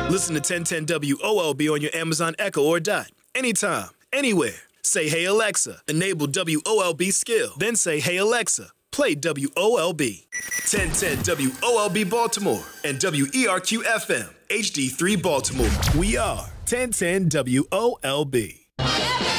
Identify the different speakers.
Speaker 1: Listen to 1010 WOLB on your Amazon Echo or Dot. Anytime, anywhere. Say, hey Alexa, enable WOLB skill. Then say, hey Alexa, play WOLB. 1010 WOLB Baltimore and WERQ FM, HD3 Baltimore. We are 1010 WOLB.